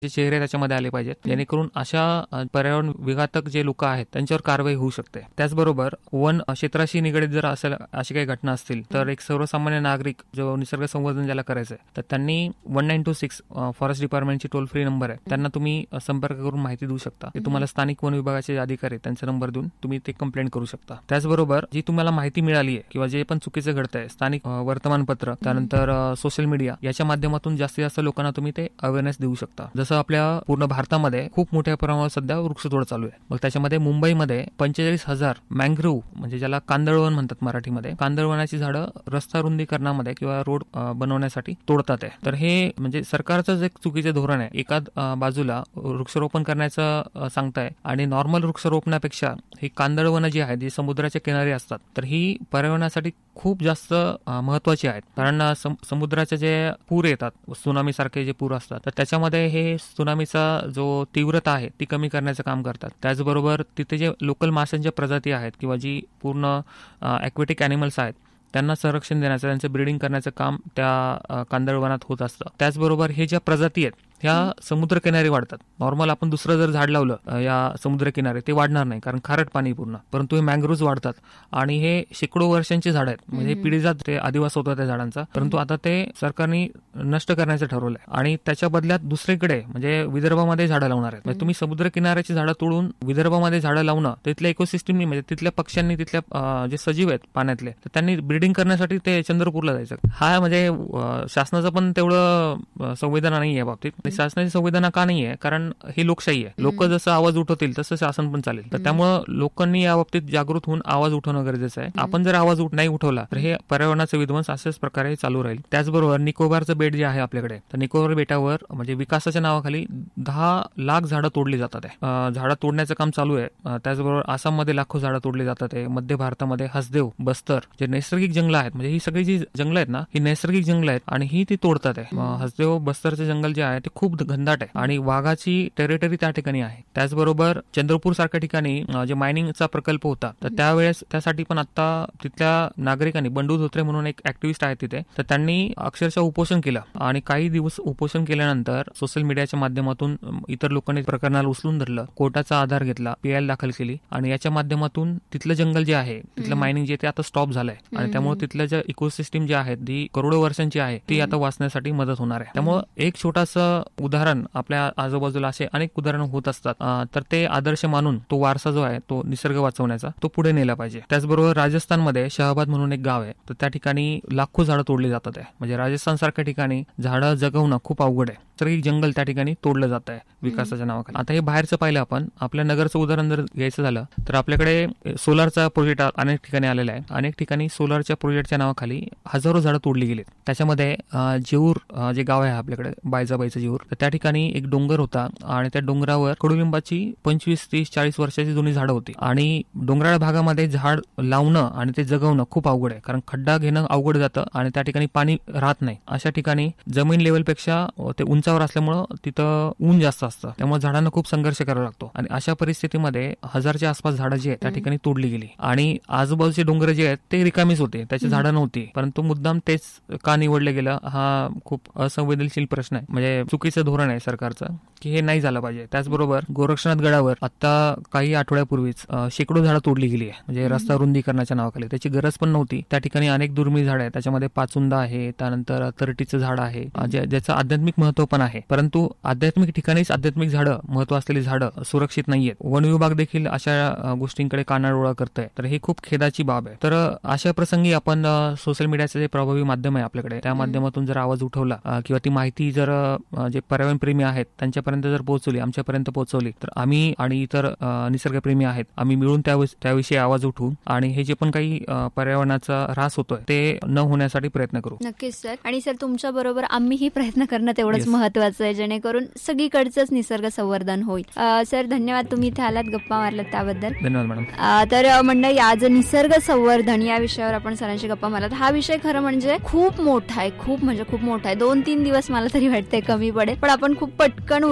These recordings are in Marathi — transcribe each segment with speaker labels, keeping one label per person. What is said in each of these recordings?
Speaker 1: चेहरे त्याच्यामध्ये आले पाहिजेत, जेणेकरून अशा पर्यावरण विघातक जे लोक आहेत त्यांच्यावर कारवाई होऊ शकते. त्याचबरोबर वन क्षेत्राशी निगडीत जर अशी काही घटना असतील तर एक सर्वसामान्य नागरिक जो निसर्ग संवर्धन ज्याला करायचं आहे तर त्यांनी 1926 फॉरेस्ट डिपार्टमेंटची टोल फ्री नंबर आहे, त्यांना तुम्ही संपर्क करून माहिती देऊ शकता. ते तुम्हाला स्थानिक वन विभागाचे अधिकारी त्यांचा नंबर देऊन तुम्ही ते कंप्लेंट करू शकता. त्याचबरोबर जी तुम्हाला माहिती मिळाली आहे किंवा जे पण चुकीचं घडतंय, स्थानिक वर्तमानपत्र त्यानंतर सोशल मीडिया याच्या माध्यमातून जास्तीत जास्त लोकांना तुम्ही ते अवेअरनेस देऊ शकता. जसं आपल्या पूर्ण भारतामध्ये खूप मोठ्या प्रमाणावर सध्या वृक्षतोड चालू आहे. मग त्याच्यामध्ये मुंबईमध्ये 45,000 मँग्रोव्ह म्हणजे ज्याला कांदळवन म्हणतात मराठीमध्ये, कांदळवनाची झाडं रस्ता रुंदीकरणामध्ये किंवा रोड बनवण्यासाठी तोडतात आहे. तर हे म्हणजे सरकारचं एक चुकीचे धोरण आहे. एका बाजूला वृक्षारोपण करण्याचं सांगताय आणि नॉर्मल वृक्षारोपणापेक्षा ही कांदळवनं जी आहेत जी समुद्राच्या किनारी असतात तर ही पर्यावरणासाठी खूप जास्त महत्वाची आहेत. कारण समुद्राचे जे पूर येतात, त्सुनामी सारखे जे पूर असतात तर त्याच्यामध्ये हे त्सुनामीचा जो तीव्रता आहे ती कमी करण्याचं काम करतात. त्याचबरोबर तिथे जे लोकल माशांच्या प्रजाती आहेत किंवा जी पूर्ण ॲक्वेटिक ॲनिमल्स आहेत त्यांना संरक्षण देण्याचं, त्यांचं ब्रीडिंग करण्याचं काम त्या कांदळवनात होत असतं. त्याचबरोबर हे ज्या प्रजाती आहेत ह्या समुद्रकिनारी वाढतात. नॉर्मल आपण दुसरं जर झाड लावलं या समुद्रकिनारी ते वाढणार नाही कारण खारट पाणी पूर्ण, परंतु हे मँग्रोव्ह वाढतात आणि हे शेकडो वर्षांची झाड आहेत. म्हणजे पिढीजात ते अधिवास होता त्या झाडांचा, परंतु आता ते सरकारने नष्ट करण्याचं ठरवलंय आणि त्याच्या बदल्यात दुसरीकडे म्हणजे विदर्भामध्ये झाडं लावणार आहेत. म्हणजे तुम्ही समुद्रकिनाऱ्याची झाडं तोडून विदर्भामध्ये झाडं लावणं, तिथल्या इकोसिस्टमनी म्हणजे तिथल्या पक्ष्यांनी, तिथल्या जे सजीव आहेत पाण्यातले तर त्यांनी ब्रीडिंग करण्यासाठी ते चंद्रपूरला जायचं. हा म्हणजे शासनाचं पण तेवढं संवेदना नाही आहे बाबतीत. शासनाची संवेदना का नाहीये? कारण ही लोकशाही आहे. लोक जसं आवाज उठवतील तसं शासन पण चालेल. तर त्यामुळं लोकांनी या बाबतीत जागृत होऊन आवाज उठवणं गरजेचं आहे. आपण जर आवाज नाही उठवला तर हे पर्यावरणाचा विध्वंस अशाच प्रकारे चालू राहील. त्याचबरोबर निकोबारचं बेट जे आहे आपल्याकडे, तर निकोबार बेटावर म्हणजे विकासाच्या नावाखाली 10 लाख झाडं तोडली जातात आहे. झाडं तोडण्याचं काम चालू आहे. त्याचबरोबर आसाममध्ये लाखो झाडं तोडली जातात आहे. मध्य भारतामध्ये हसदेव, बस्तर जे नैसर्गिक जंगल आहेत, म्हणजे ही सगळी जी जंगल आहेत ना ही नैसर्गिक जंगल आहेत आणि ही ती तोडतात आहे. हसदेव बस्तरचे जंगल जे आहे ते खूप घनदाट आहे आणि वाघाची टेरिटरी त्या ठिकाणी आहे. त्याचबरोबर चंद्रपूर सारख्या ठिकाणी जे मायनिंगचा प्रकल्प होता तर त्यावेळेस त्यासाठी पण आता तिथल्या नागरिकांनी, बंडू धोत्रे म्हणून एक ऍक्टिव्हिस्ट आहे तिथे, तर त्यांनी अक्षरशः उपोषण केलं आणि काही दिवस उपोषण केल्यानंतर सोशल मीडियाच्या माध्यमातून इतर लोकांनी प्रकरणाला उचलून धरलं, कोर्टाचा आधार घेतला, PIL दाखल केली आणि याच्या माध्यमातून तिथलं जंगल जे आहे, तिथलं मायनिंग जे ते आता स्टॉप झालंय आणि त्यामुळे तिथल्या ज्या इकोसिस्टीम जे आहेत जी करोडो वर्षांची आहे ती आता वाचण्यासाठी मदत होणार आहे. त्यामुळे एक छोटासा उदाहरण, आपल्या आजूबाजूला असे अनेक उदाहरण होत असतात, तर ते आदर्श मानून तो वारसा जो आहे तो निसर्ग वाचवण्याचा तो पुढे नेला पाहिजे. त्याचबरोबर राजस्थानमध्ये शहाबाद म्हणून एक गाव आहे, तर त्या ठिकाणी लाखो झाडं तोडली जातात आहे. म्हणजे राजस्थान सारख्या ठिकाणी झाडं जगवणं खूप अवघड आहे. तर एक जंगल त्या ठिकाणी तोडलं जात आहे विकासाच्या नावाखाली. आता हे बाहेरचं पाहिलं आपण, आपल्या नगरचं उदाहरण जर घ्यायचं झालं तर आपल्याकडे सोलारचा प्रोजेक्ट अनेक ठिकाणी आलेला आहे. अनेक ठिकाणी सोलारच्या प्रोजेक्टच्या नावाखाली हजारो झाडं तोडली गेली. त्याच्यामध्ये जेऊर जे गाव आहे आपल्याकडे, बायजाबाईचं जेऊर, तर त्या ठिकाणी एक डोंगर होता आणि त्या डोंगरावर कडुलिंबाची 25, 30, 40 वर्षाची जुनी झाडं होती आणि डोंगराळ भागामध्ये झाड लावणं आणि ते जगवणं खूप अवघड आहे कारण खड्डा घेणं अवघड जातं आणि त्या ठिकाणी पाणी राहत नाही. अशा ठिकाणी जमीन लेवलपेक्षा ते उंचावर असल्यामुळं तिथं ऊन जास्त असतं, त्यामुळे झाडांना खूप संघर्ष करावा लागतो आणि अशा परिस्थितीमध्ये 1000च्या आसपास झाडं जी आहेत त्या ठिकाणी तोडली गेली आणि आजूबाजूचे डोंगर जे आहेत ते रिकामीच होते, त्याची झाडं नव्हती. परंतु मुद्दाम तेच का निवडलं गेलं हा खूप असंवेदनशील प्रश्न आहे. म्हणजे चुकीचं धोरण आहे सरकारचं की हे नाही झालं पाहिजे. त्याचबरोबर गोरक्षनाथ गडावर आता काही आठवड्यापूर्वीच शेकडो झाडं तोडली गेली आहे, म्हणजे रस्ता रुंदीकरणाच्या नावाखाली. त्याची गरज पण नव्हती. त्या ठिकाणी अनेक दुर्मिळ झाड आहेत, त्याच्यामध्ये पाचुंदा आहे, त्यानंतर तरटीचं झाड आहे ज्याचं आध्यात्मिक महत्व पण आहे. परंतु आध्यात्मिक ठिकाणीच आध्यात्मिक झाडं, महत्व असलेली झाडं सुरक्षित नाहीयेत. वन विभाग देखील अशा गोष्टींकडे कानाडोळा करतोय, तर हे खूप खेदाची बाब आहे. तर अशा प्रसंगी आपण सोशल मीडियाचे जे प्रभावी माध्यम आहे आपल्याकडे त्या माध्यमातून जर आवाज उठवला किंवा ती माहिती जर जे पर्यावरणप्रेमी आहेत त्यांच्यापर्यंत जर पोहोचवली, आमच्यापर्यंत पोहोचवली, तर आम्ही आणि इतर निसर्गप्रेमी आहेत आम्ही मिळून त्याविषयी आवाज उठवू आणि हे जे पण काही पर्यावरणाचा ऱ्हास होतोय ते न होण्यासाठी प्रयत्न करू.
Speaker 2: नक्कीच सर. आणि सर तुमच्या बरोबर आम्हीही प्रयत्न करणं तेवढंच महत्वाचं आहे जेणेकरून सगळीकडचंच निसर्ग संवर्धन होईल. सर धन्यवाद, तुम्ही इथे आलात, गप्पा मारलात त्याबद्दल.
Speaker 1: धन्यवाद मॅडम.
Speaker 2: तर मंडळी, आज निसर्ग संवर्धन या विषयावर आपण सरांशी गप्पा मारलात. हा विषय खरं म्हणजे खूप मोठा आहे, खूप म्हणजे खूप मोठा आहे. 2-3 दिवस मला तरी वाटतंय कमी पडेल, पण आपण खूप पटकन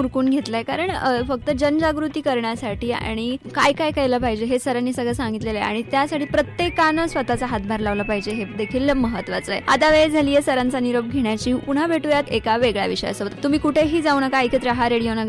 Speaker 2: झुकून घेतलाय, कारण फक्त जनजागृती करण्यासाठी आणि काय काय केलं पाहिजे हे सरांनी सगळं सांगितलेलं आहे आणि त्यासाठी प्रत्येकानं स्वतःचा हातभार लावला पाहिजे, हे देखील महत्वाचं आहे. आता वेळ झाली आहे सरांचा निरोप घेण्याची. पुन्हा भेटूयात एका वेगळ्या विषयासोबत. तुम्ही कुठेही जाऊ नका, ऐकत राहा रेडिओ नगर